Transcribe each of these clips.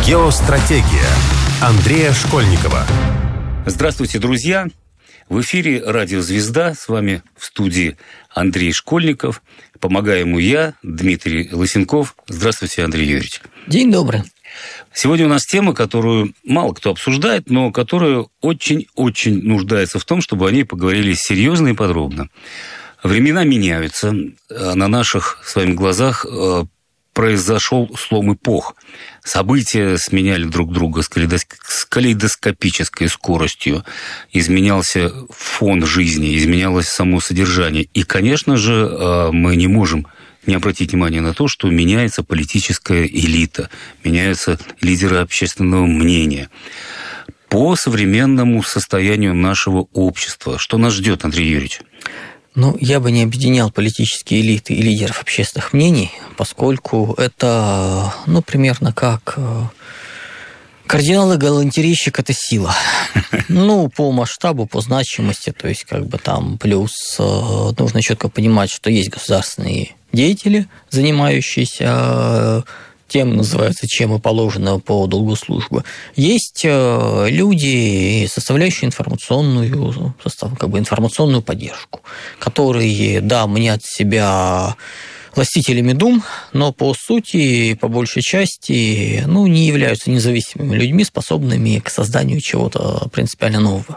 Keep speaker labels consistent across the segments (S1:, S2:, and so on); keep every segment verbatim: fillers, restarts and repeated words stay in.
S1: Геостратегия Андрея Школьникова.
S2: Здравствуйте, друзья! В эфире «Радио Звезда». С вами в студии Андрей Школьников. Помогаю ему я, Дмитрий Лысенков. Здравствуйте, Андрей Юрьевич.
S3: День добрый.
S2: Сегодня у нас тема, которую мало кто обсуждает, но которая очень-очень нуждается в том, чтобы о ней поговорили серьезно и подробно. Времена меняются. На наших с вами глазах произошел слом эпох. События сменяли друг друга с калейдоскопической скоростью. Изменялся фон жизни, изменялось само содержание. И, конечно же, мы не можем не обратить внимания на то, что меняется политическая элита, меняются лидеры общественного мнения. По современному состоянию нашего общества, что нас ждет, Андрей Юрьевич?
S3: Ну, я бы не объединял политические элиты и лидеров общественных мнений, поскольку это, ну, примерно как кардинал и галантерейщик – это сила. Ну, по масштабу, по значимости, то есть, как бы там плюс нужно четко понимать, что есть государственные деятели, занимающиеся тем, называется, чем и положено по долгу службы. Есть люди, составляющие информационную, как бы информационную поддержку, которые, да, мнят себя властителями дум, но по сути, по большей части, ну, не являются независимыми людьми, способными к созданию чего-то принципиально нового.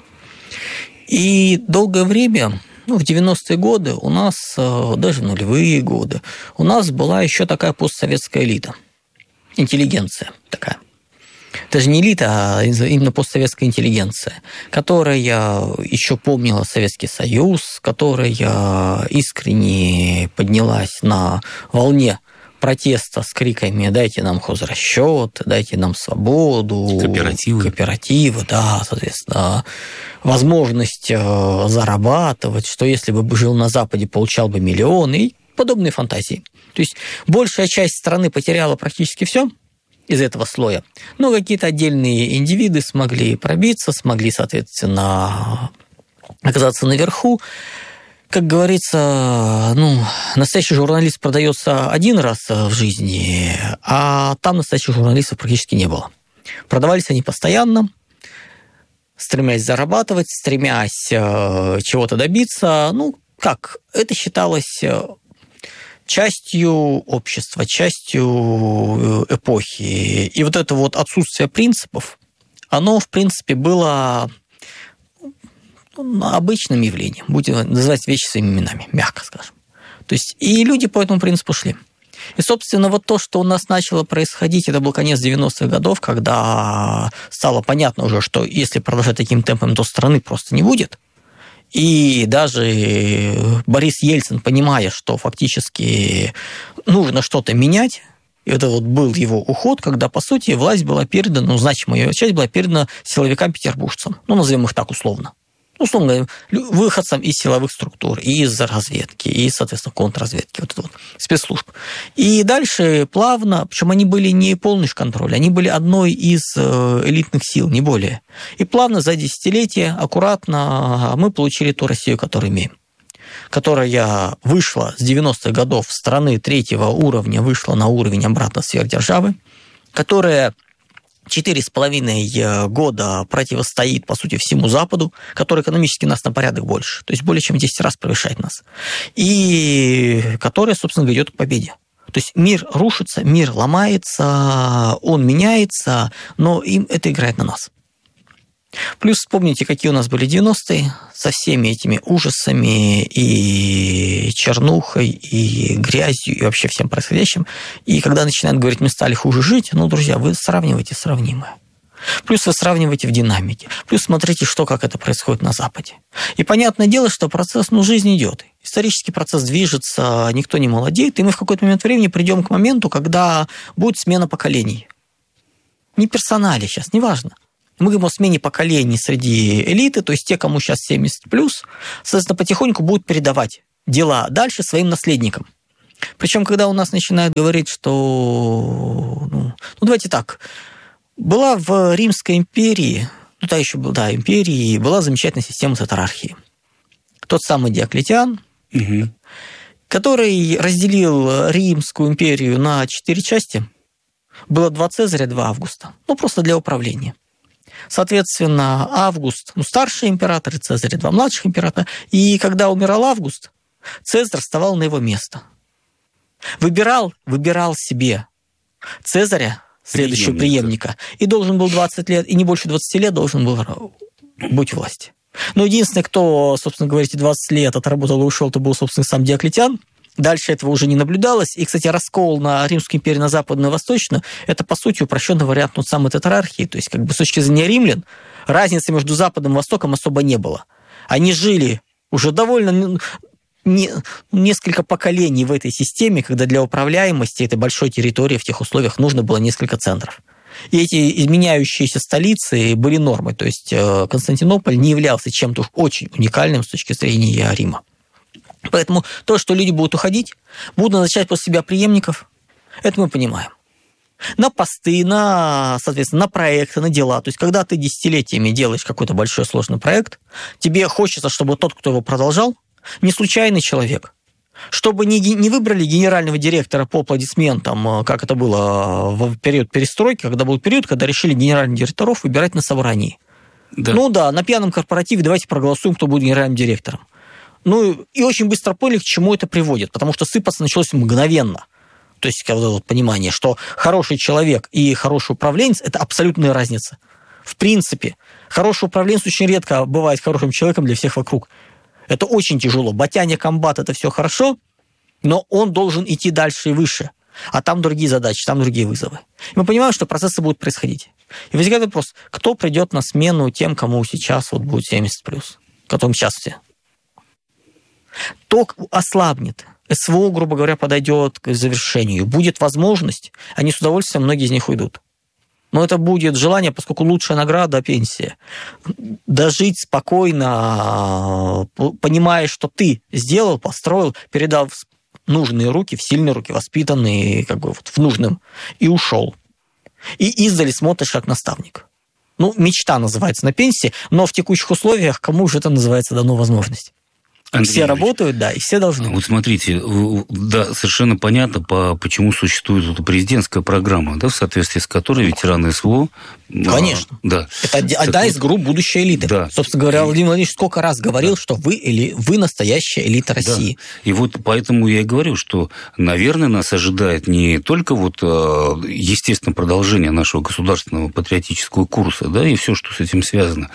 S3: И долгое время, ну, в девяностые годы у нас, даже в нулевые годы, у нас была еще такая постсоветская элита. Интеллигенция такая. Даже не элита, а именно постсоветская интеллигенция, которая еще помнила Советский Союз, которая искренне поднялась на волне протеста с криками «дайте нам хозрасчет», «дайте нам свободу»,
S2: кооперативы,
S3: кооперативы, да, соответственно, возможность зарабатывать, что если бы жил на Западе, получал бы миллионы, и подобные фантазии. То есть большая часть страны потеряла практически все из этого слоя, но какие-то отдельные индивиды смогли пробиться, смогли, соответственно, оказаться наверху. Как говорится, ну, настоящий журналист продается один раз в жизни, а там настоящих журналистов практически не было. Продавались они постоянно, стремясь зарабатывать, стремясь чего-то добиться. Ну, как? Это считалось частью общества, частью эпохи. И вот это вот отсутствие принципов, оно, в принципе, было обычным явлением, будем называть вещи своими именами, мягко скажем. То есть и люди по этому принципу шли. И, собственно, вот то, что у нас начало происходить, это был конец девяностых годов, когда стало понятно уже, что если продолжать таким темпом, то страны просто не будет. И даже Борис Ельцин, понимая, что фактически нужно что-то менять, это вот был его уход, когда, по сути, власть была передана, ну, значимая часть была передана силовикам-петербуржцам, ну, назовем их так условно. Условно говоря, выходцам из силовых структур, из разведки, и, соответственно, контрразведки, вот это вот, спецслужб. И дальше плавно, причем они были не полный контроль, они были одной из элитных сил, не более. И плавно за десятилетия, аккуратно мы получили ту Россию, которую имеем, которая вышла с девяностых годов страны третьего уровня, вышла на уровень обратно сверхдержавы, которая Четыре с половиной года противостоит, по сути, всему Западу, который экономически нас на порядок больше, то есть более чем в десять раз превышает нас, и которая, собственно, ведет к победе. То есть мир рушится, мир ломается, он меняется, но им это играет на нас. Плюс вспомните, какие у нас были девяностые, со всеми этими ужасами и чернухой, и грязью, и вообще всем происходящим. И когда начинают говорить, мы стали хуже жить, ну, друзья, вы сравниваете сравнимое. Плюс вы сравниваете в динамике. Плюс смотрите, что, как это происходит на Западе. И понятное дело, что процесс, ну, жизнь идет. Исторический процесс движется, никто не молодеет, и мы в какой-то момент времени придем к моменту, когда будет смена поколений. Не персонали сейчас, неважно. Мы говорим о смене поколений среди элиты, то есть те, кому сейчас семьдесят плюс, соответственно, потихоньку будут передавать дела дальше своим наследникам. Причем, когда у нас начинают говорить, что... Ну, ну давайте так. Была в Римской империи, ну, та еще была, да, империи, была замечательная система тетарархии. Тот самый Диоклетиан, угу. который разделил Римскую империю на четыре части, Было два Цезаря, два Августа. Ну, просто для управления. Соответственно, Август, ну, старший император, и Цезарь, два младших императора. И когда умирал Август, Цезарь вставал на его место. Выбирал, выбирал себе Цезаря, следующего преемника, и должен был двадцать лет, и не больше двадцати лет должен был быть у власти. Но единственный, кто, собственно говоря, эти двадцать лет отработал и ушел, это был, собственно, сам Диоклетиан. Дальше этого уже не наблюдалось. И, кстати, раскол на Римскую империю на западную и восточную – это, по сути, упрощенный вариант ну, самой тетрархии. То есть, как бы с точки зрения римлян, разницы между Западом и Востоком особо не было. Они жили уже довольно не, несколько поколений в этой системе, когда для управляемости этой большой территории в тех условиях нужно было несколько центров. И эти изменяющиеся столицы были нормой. То есть Константинополь не являлся чем-то очень уникальным с точки зрения Рима. Поэтому то, что люди будут уходить, будут назначать после себя преемников, это мы понимаем. На посты, на, соответственно, на проекты, на дела. То есть, когда ты десятилетиями делаешь какой-то большой сложный проект, тебе хочется, чтобы тот, кто его продолжал, не случайный человек, чтобы не, не выбрали генерального директора по аплодисментам, как это было в период перестройки, когда был период, когда решили генеральных директоров выбирать на собрании. Да. Ну да, на пьяном корпоративе давайте проголосуем, кто будет генеральным директором. Ну, и очень быстро поняли, к чему это приводит, потому что сыпаться началось мгновенно. То есть, когда вот понимание, что хороший человек и хороший управленец – это абсолютная разница. В принципе, хороший управленец очень редко бывает хорошим человеком для всех вокруг. Это очень тяжело. Батяня, комбат – это все хорошо, но он должен идти дальше и выше. А там другие задачи, там другие вызовы. И мы понимаем, что процессы будут происходить. И возникает вопрос, кто придет на смену тем, кому сейчас вот будет семьдесят плюс, которым сейчас все. Ток ослабнет, СВО, грубо говоря, подойдет к завершению. Будет возможность, они с удовольствием, многие из них уйдут. Но это будет желание, поскольку лучшая награда – пенсия. Дожить спокойно, понимая, что ты сделал, построил, передал в нужные руки, в сильные руки, воспитанные, как бы вот в нужном, и ушел. И издали смотришь как наставник. Ну, мечта называется на пенсии, но в текущих условиях кому же это называется дано возможность? Андрей все Юрьевич, работают, да, и все должны.
S2: Вот смотрите, да, совершенно понятно, по, почему существует эта президентская программа, да, в соответствии с которой ветераны СВО...
S3: Конечно.
S2: А, да.
S3: Это одна так, из групп будущей элиты. Да. Собственно говоря, и... Владимир Владимирович сколько раз говорил, да. что вы, эли... вы настоящая элита России.
S2: Да. И вот поэтому я и говорю, что, наверное, нас ожидает не только вот, естественно, продолжение нашего государственного патриотического курса, да, и все, что с этим связано.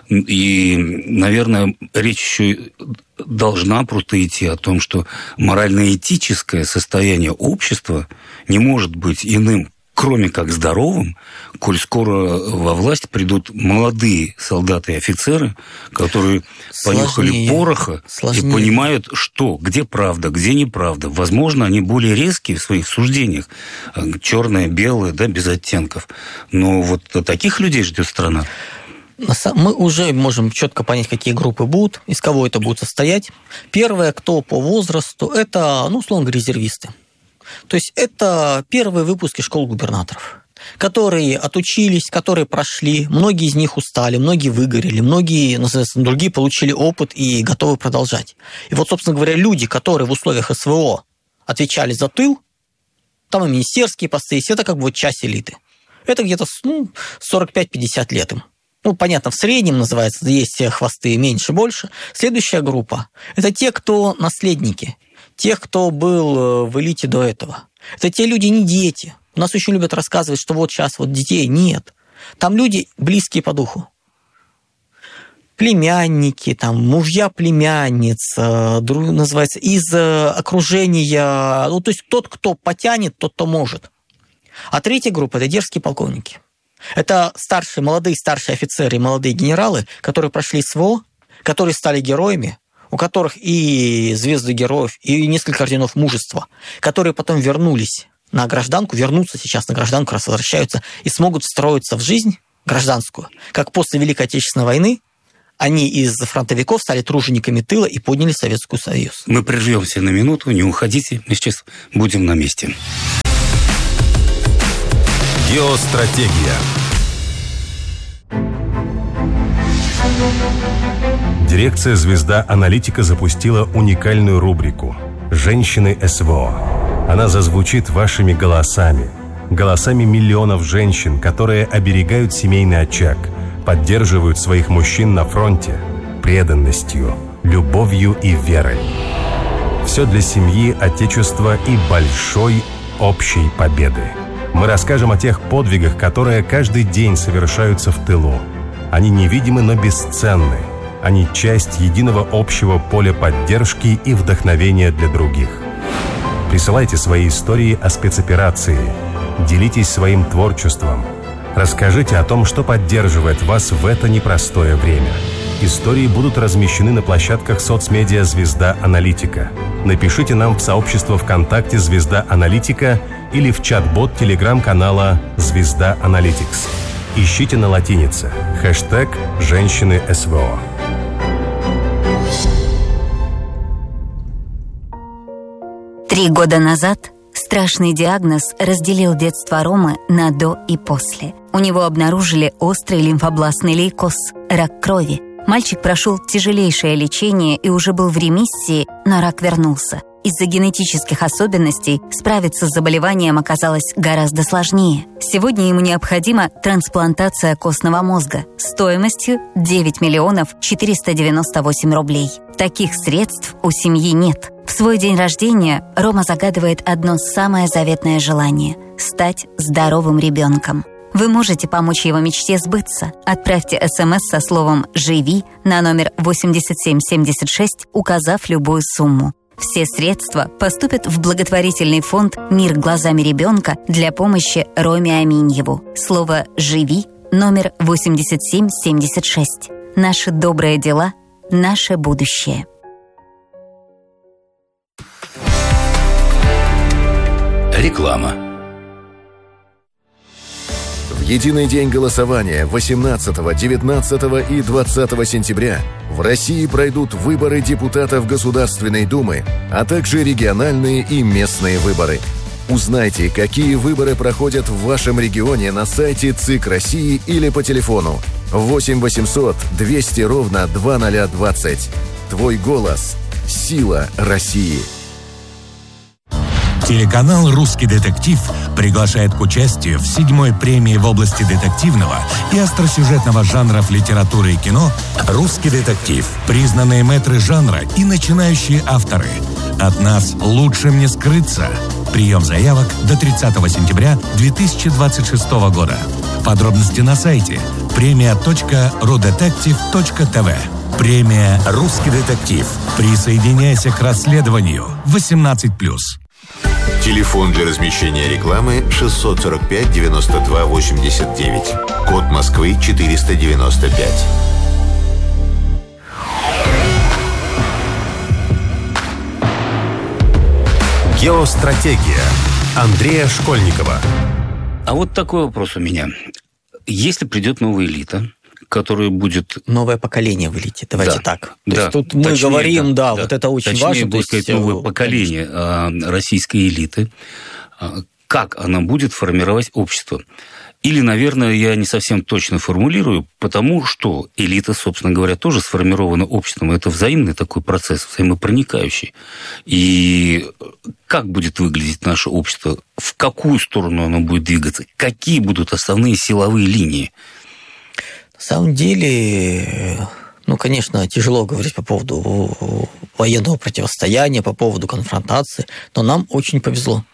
S2: И, наверное, речь еще должна просто идти о том, что морально-этическое состояние общества не может быть иным, кроме как здоровым, коль скоро во власть придут молодые солдаты и офицеры, которые сложнее, понюхали пороха сложнее. И понимают, что, где правда, где неправда. Возможно, они более резкие в своих суждениях, черное, белое, да, без оттенков. Но вот таких людей ждет страна.
S3: Мы уже можем четко понять, какие группы будут, из кого это будет состоять. Первое, кто по возрасту, это, ну, условно говоря, резервисты. То есть это первые выпуски школ губернаторов, которые отучились, которые прошли, многие из них устали, многие выгорели, многие, ну, соответственно, другие получили опыт и готовы продолжать. И вот, собственно говоря, люди, которые в условиях СВО отвечали за тыл, там и министерские посты, это как бы вот часть элиты. Это где-то ну, сорок пять - пятьдесят лет им. Ну, понятно, в среднем называется, есть хвосты меньше, больше. Следующая группа – это те, кто наследники, тех, кто был в элите до этого. Это те люди, не дети. У нас очень любят рассказывать, что вот сейчас вот детей нет. Там люди близкие по духу. Племянники, там, мужья племянниц, называется, из окружения. Ну, то есть тот, кто потянет, тот, кто может. А третья группа – это дерзкие полковники. Это старшие, молодые старшие офицеры и молодые генералы, которые прошли СВО, которые стали героями, у которых и звезды героев, и несколько орденов мужества, которые потом вернулись на гражданку, вернутся сейчас на гражданку, раз возвращаются, и смогут встроиться в жизнь гражданскую. Как после Великой Отечественной войны они из фронтовиков стали тружениками тыла и подняли Советский Союз.
S2: Мы прервемся на минуту, не уходите, мы сейчас будем на месте.
S1: Геостратегия. Дирекция «Звезда Аналитика» запустила уникальную рубрику «Женщины СВО». Она зазвучит вашими голосами. голосами миллионов женщин, которые оберегают семейный очаг, поддерживают своих мужчин на фронте преданностью, любовью и верой. Все для семьи, отечества и большой общей победы. Мы расскажем о тех подвигах, которые каждый день совершаются в тылу. Они невидимы, но бесценны. Они часть единого общего поля поддержки и вдохновения для других. Присылайте свои истории о спецоперации. Делитесь своим творчеством. Расскажите о том, что поддерживает вас в это непростое время. Истории будут размещены на площадках соцмедиа «Звезда Аналитика». Напишите нам в сообщество ВКонтакте «Звезда Аналитика» или в чат-бот телеграм-канала «Звезда Аналитикс». Ищите на латинице хэштег «Женщины СВО».
S4: Три года назад страшный диагноз разделил детство Ромы на «до» и «после». У него обнаружили острый лимфобластный лейкоз – рак крови. Мальчик прошел тяжелейшее лечение и уже был в ремиссии, но рак вернулся. Из-за генетических особенностей справиться с заболеванием оказалось гораздо сложнее. Сегодня ему необходима трансплантация костного мозга стоимостью девять миллионов четыреста девяносто восемь рублей. Таких средств у семьи нет. В свой день рождения Рома загадывает одно самое заветное желание – стать здоровым ребенком. Вы можете помочь его мечте сбыться. Отправьте СМС со словом «Живи» на номер восемьдесят семь семьдесят шесть, указав любую сумму. Все средства поступят в благотворительный фонд «Мир глазами ребенка» для помощи Роме Аминьеву. Слово «Живи» номер восемьдесят семь семьдесят шесть. Наши добрые дела – наше будущее.
S5: Реклама. В единый день голосования восемнадцатого, девятнадцатого и двадцатого сентября в России пройдут выборы депутатов Государственной Думы, а также региональные и местные выборы. Узнайте, какие выборы проходят в вашем регионе на сайте ЦИК России или по телефону восемь восемьсот двести ровно двадцать двадцать. Твой голос – сила России.
S6: Телеканал «Русский детектив» приглашает к участию в седьмой премии в области детективного и остросюжетного жанров литературы и кино «Русский детектив». Признанные мэтры жанра и начинающие авторы. От нас лучшим не скрыться. Прием заявок до тридцатого сентября две тысячи двадцать шестого года. Подробности на сайте премия точка рудетектив точка тв. Премия «Русский детектив». Присоединяйся к расследованию. восемнадцать плюс.
S7: Телефон для размещения рекламы шестьсот сорок пять девяносто два восемьдесят девять. Код Москвы четыреста девяносто пять.
S1: Геостратегия Андрея Школьникова.
S2: А вот такой вопрос у меня. Если придет новая элита, которая будет...
S3: Новое поколение в элите, давайте
S2: да,
S3: так. То
S2: да,
S3: есть тут мы
S2: точнее,
S3: говорим, да,
S2: да,
S3: вот это очень
S2: точнее,
S3: важно.
S2: Будет сказать, новое поколение конечно. российской элиты. Как она будет формировать общество? Или, наверное, я не совсем точно формулирую, потому что элита, собственно говоря, тоже сформирована обществом. Это взаимный такой процесс, взаимопроникающий. И как будет выглядеть наше общество? В какую сторону оно будет двигаться? Какие будут основные силовые линии?
S3: На самом деле, ну, конечно, тяжело говорить по поводу военного противостояния, по поводу конфронтации, но нам очень повезло.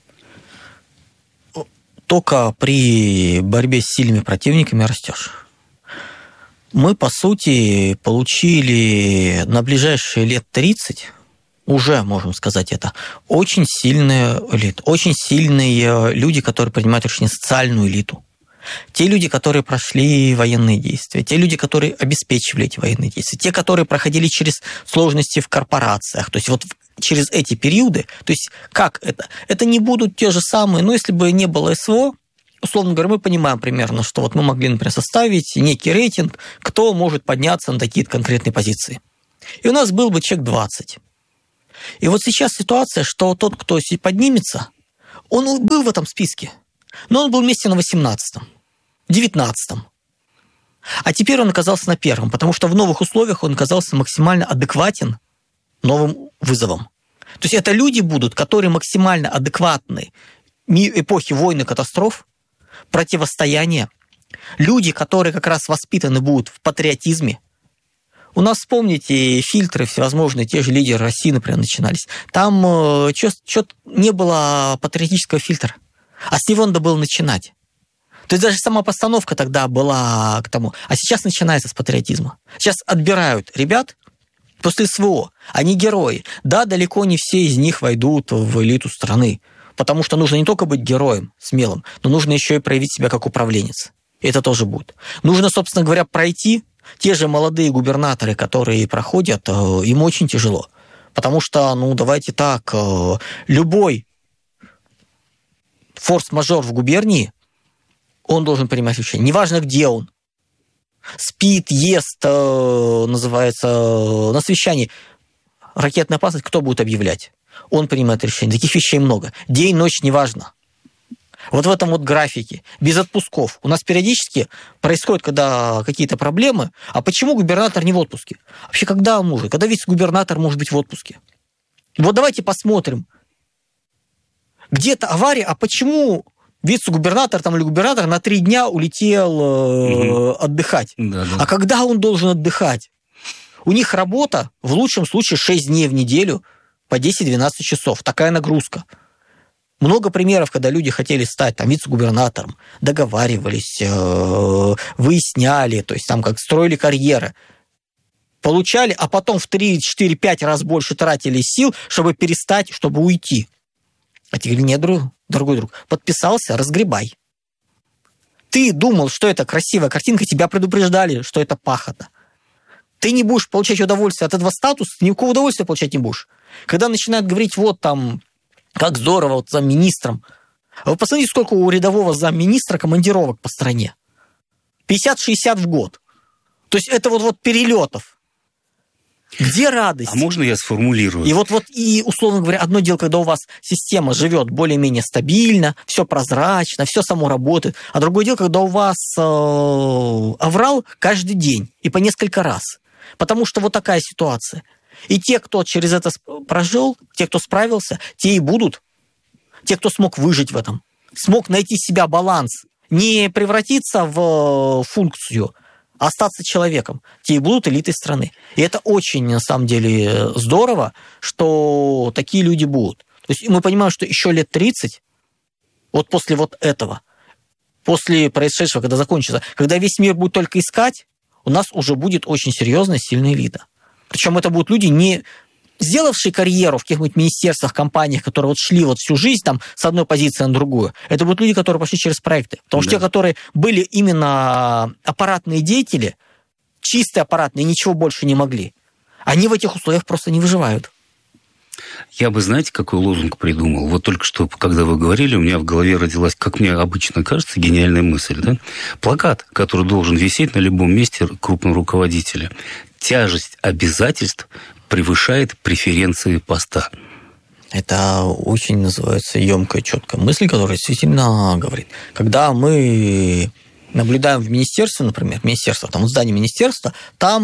S3: Только при борьбе с сильными противниками растешь. Мы, по сути, получили на ближайшие лет тридцать, уже можем сказать это, очень сильную элиту, очень сильные люди, которые принимают решения, социальную элиту. Те люди, которые прошли военные действия, те люди, которые обеспечивали эти военные действия, те, которые проходили через сложности в корпорациях, то есть вот через эти периоды, то есть как это? Это не будут те же самые, ну, если бы не было СВО, условно говоря, мы понимаем примерно, что вот мы могли, например, составить некий рейтинг, кто может подняться на такие конкретные позиции. И у нас был бы человек двадцать. И вот сейчас ситуация, что тот, кто поднимется, он был в этом списке, но он был вместе на восемнадцатом, девятнадцатом. А теперь он оказался на первом, потому что в новых условиях он оказался максимально адекватен новым вызовам. То есть это люди будут, которые максимально адекватны эпохи войн и катастроф, противостояния. Люди, которые как раз воспитаны будут в патриотизме. У нас, вспомните, фильтры всевозможные, те же лидеры России, например, начинались. Там э, что-то не было патриотического фильтра. А с него надо было начинать. То есть даже сама постановка тогда была к тому. А сейчас начинается с патриотизма. Сейчас отбирают ребят после СВО. Они герои. Да, далеко не все из них войдут в элиту страны. Потому что нужно не только быть героем смелым, но нужно еще и проявить себя как управленец. Это тоже будет. Нужно, собственно говоря, пройти. Те же молодые губернаторы, которые проходят, им очень тяжело. Потому что, ну, давайте так, любой форс-мажор в губернии, он должен принимать решение. Неважно, где он. Спит, ест, называется, на совещании. Ракетная опасность кто будет объявлять? Он принимает решение. Таких вещей много. День, ночь, неважно. Вот в этом вот графике, без отпусков. У нас периодически происходит, когда какие-то проблемы. А почему губернатор не в отпуске? Вообще, когда он может? Когда вице-губернатор может быть в отпуске? Вот давайте посмотрим. Где-то авария, а почему вице-губернатор там, или губернатор на три дня улетел э, отдыхать? Да, да. А когда он должен отдыхать? У них работа, в лучшем случае, шесть дней в неделю по десять-двенадцать часов. Такая нагрузка. Много примеров, когда люди хотели стать там, вице-губернатором, договаривались, э, выясняли, то есть там как строили карьеры, получали, а потом в три, четыре, пять раз больше тратили сил, чтобы перестать, чтобы уйти. А тебе говорили, нет, друг, дорогой друг, подписался, разгребай. Ты думал, что это красивая картинка, тебя предупреждали, что это пахота. Ты не будешь получать удовольствие от этого статуса, никакого удовольствия получать не будешь. Когда начинают говорить, вот там, как здорово, вот замминистром. А вы посмотрите, сколько у рядового замминистра командировок по стране. пятьдесят-шестьдесят в год. То есть это вот, вот перелетов. Где радость?
S2: А можно я сформулирую?
S3: И вот, вот, и, условно говоря, одно дело, когда у вас система живет более-менее стабильно, все прозрачно, все само работает, а другое дело, когда у вас э, аврал каждый день и по несколько раз. Потому что вот такая ситуация. И те, кто через это прожил, те, кто справился, те и будут. Те, кто смог выжить в этом, смог найти себя баланс, не превратиться в функцию, а остаться человеком, те и будут элитой страны. И это очень, на самом деле, здорово, что такие люди будут. То есть мы понимаем, что еще лет тридцать, вот после вот этого, после происшедшего, когда закончится, когда весь мир будет только искать, у нас уже будет очень серьезная, сильная элита. Причем это будут люди, не сделавшие карьеру в каких-нибудь министерствах, компаниях, которые вот шли вот всю жизнь там, с одной позиции на другую. Это будут люди, которые пошли через проекты. Потому да. что те, которые были именно аппаратные деятели, чистые аппаратные, ничего больше не могли, они в этих условиях просто не выживают.
S2: Я бы, знаете, какой лозунг придумал? Вот только что, когда вы говорили, у меня в голове родилась, как мне обычно кажется, гениальная мысль. Да? Плакат, который должен висеть на любом месте крупного руководителя. Тяжесть обязательств превышает преференции поста.
S3: Это очень называется емкая, четкая мысль, которая действительно говорит. Когда мы наблюдаем в министерстве, например, министерство, там, в здании министерства,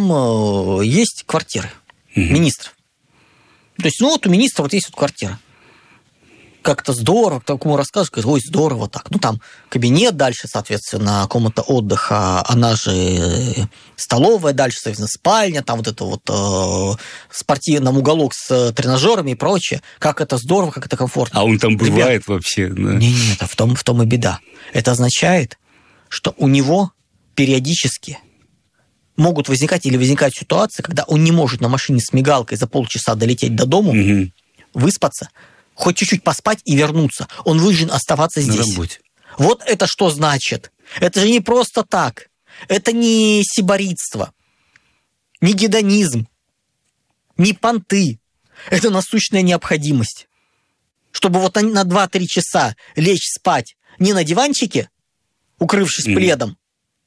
S3: там есть квартиры угу. министров. То есть, ну вот у министра вот есть вот квартира. Как-то здорово, такому расскажешь, говорит, ой, здорово так. Ну, там кабинет, дальше, соответственно, комната отдыха, она же столовая, дальше, соответственно, спальня, там вот это вот э, спортивный уголок с тренажерами и прочее. Как это здорово, как это комфортно.
S2: А он там бывает
S3: Ребят,
S2: вообще? Да.
S3: Нет, в том, в том и беда. Это означает, что у него периодически могут возникать или возникают ситуации, когда он не может на машине с мигалкой за полчаса долететь до дому, угу. выспаться, хоть чуть-чуть поспать и вернуться. Он вынужден оставаться здесь.
S2: На работе.
S3: Вот это что значит? Это же не просто так. Это не сиборитство, не гедонизм, не понты. Это насущная необходимость. Чтобы вот на два-три часа лечь спать не на диванчике, укрывшись mm. пледом,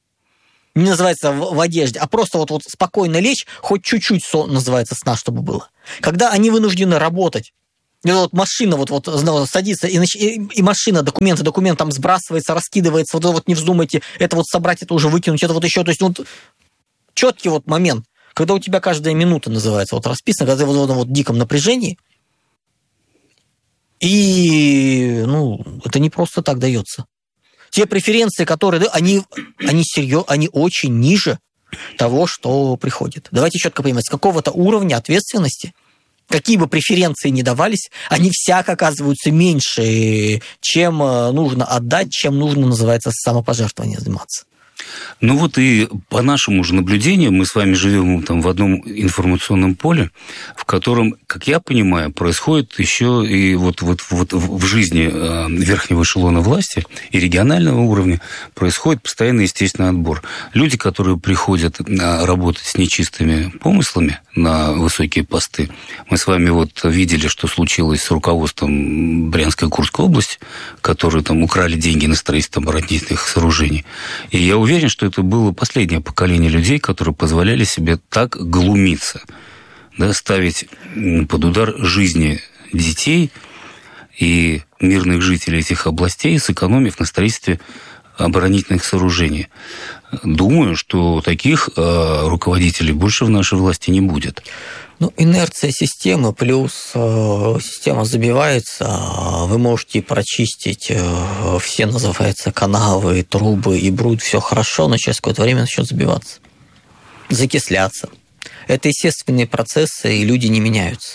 S3: не называется в, в одежде, а просто вот, вот спокойно лечь, хоть чуть-чуть сон, называется сна, чтобы было. Когда они вынуждены работать, и вот машина вот, вот садится, и, и, и машина, документы, документ там сбрасывается, раскидывается, вот, вот не вздумайте это вот собрать, это уже выкинуть, это вот еще, то есть вот четкий вот момент, когда у тебя каждая минута называется вот расписана, когда ты вот в этом вот диком напряжении, И, ну, это не просто так дается. Те преференции, которые, они, они серьезно, они очень ниже того, что приходит. Давайте четко понимать, с какого-то уровня ответственности, какие бы преференции ни давались, они всяк оказываются меньше, чем нужно отдать, чем нужно, называется, самопожертвование заниматься.
S2: Ну вот и по нашему же наблюдению мы с вами живем там в одном информационном поле, в котором, как я понимаю, происходит еще и вот, вот, вот в жизни верхнего эшелона власти и регионального уровня происходит постоянный естественный отбор. Люди, которые приходят работать с нечистыми помыслами на высокие посты, мы с вами вот видели, что случилось с руководством Брянской и Курской области, которые там украли деньги на строительство оборонительных сооружений. И я уверен, Уверен, что это было последнее поколение людей, которые позволяли себе так глумиться, да, ставить под удар жизни детей и мирных жителей этих областей, сэкономив на строительстве оборонительных сооружений. Думаю, что таких э, руководителей больше в нашей власти не будет.
S3: Ну, инерция системы плюс э, система забивается, вы можете прочистить э, все, называется, канавы, трубы и бруд, все хорошо, но через какое-то время начнет забиваться, закисляться. Это естественные процессы, и люди не меняются.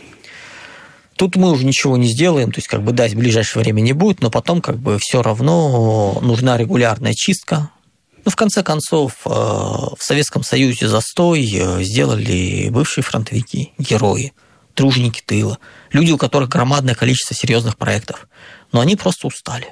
S3: Тут мы уже ничего не сделаем, то есть, как бы, да, в ближайшее время не будет, но потом, как бы, все равно нужна регулярная чистка. Ну, в конце концов, в Советском Союзе застой сделали бывшие фронтовики, герои, труженики тыла, люди, у которых громадное количество серьезных проектов, но они просто устали.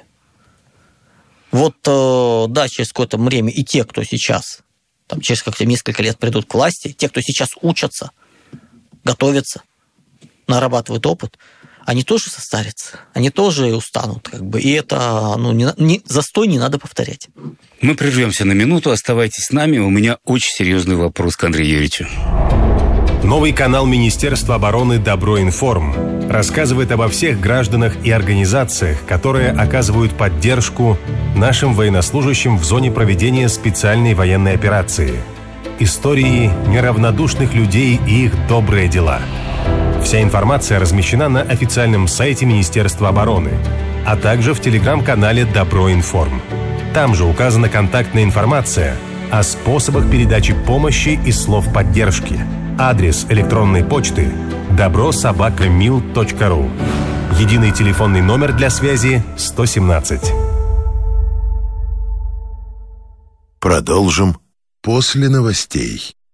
S3: Вот, да, через какое-то время и те, кто сейчас, там, через как-то несколько лет придут к власти, те, кто сейчас учатся, готовятся, нарабатывают опыт, они тоже состарятся, они тоже устанут, как бы, и это, ну, не, не, застой не надо повторять.
S2: Мы прервемся на минуту, оставайтесь с нами, у меня очень серьезный вопрос к Андрею Юрьевичу.
S1: Новый канал Министерства обороны «Доброинформ» рассказывает обо всех гражданах и организациях, которые оказывают поддержку нашим военнослужащим в зоне проведения специальной военной операции. Истории неравнодушных людей и их добрые дела. Вся информация размещена на официальном сайте Министерства обороны, а также в телеграм-канале «Доброинформ». Там же указана контактная информация о способах передачи помощи и слов поддержки. Адрес электронной почты добро собака мил точка ру. Единый телефонный номер для связи сто семнадцать.
S8: Продолжим после новостей.